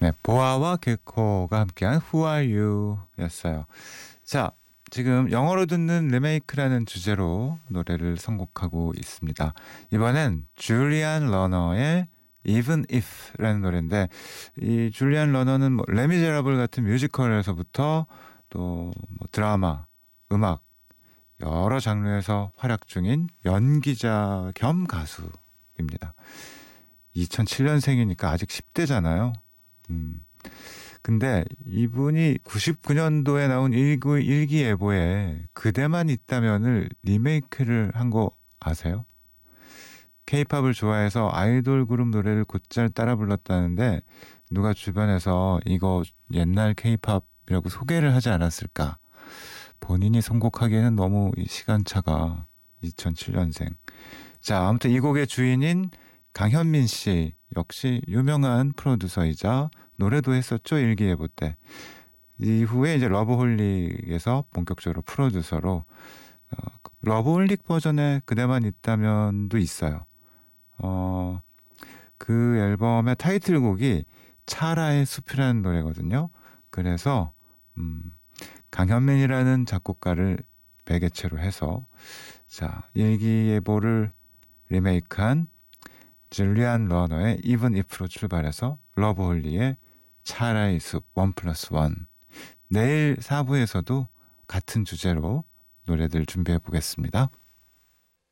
네, 보아와 개코가 함께한 Who Are You 였어요. 자, 지금 영어로 듣는 리메이크라는 주제로 노래를 선곡하고 있습니다. 이번엔 줄리안 러너의 Even If라는 노래인데, 이 줄리안 러너는 뭐 레미제라블 같은 뮤지컬에서부터 또 뭐 드라마, 음악 여러 장르에서 활약 중인 연기자 겸 가수입니다. 2007년생이니까 아직 10대잖아요. 근데 이분이 99년도에 나온 일기예보에 그대만 있다면을 리메이크를 한 거 아세요? 케이팝을 좋아해서 아이돌 그룹 노래를 곧잘 따라 불렀다는데 누가 주변에서 이거 옛날 케이팝이라고 소개를 하지 않았을까? 본인이 선곡하기에는 너무 이 시간차가 2007년생. 자, 아무튼 이 곡의 주인인 강현민 씨 역시 유명한 프로듀서이자 노래도 했었죠. 일기예보 때. 이후에 이제 러브홀릭에서 본격적으로 프로듀서로 러브홀릭 버전의 그대만 있다면도 있어요. 그 앨범의 타이틀곡이 차라의 숲이라는 노래거든요. 그래서 강현민이라는 작곡가를 매개체로 해서 자, 일기예보를 리메이크한 줄리안 러너의 Even If로 출발해서 러브홀리의 차라의 숲 1+1. 내일 4부에서도 같은 주제로 노래들 준비해 보겠습니다.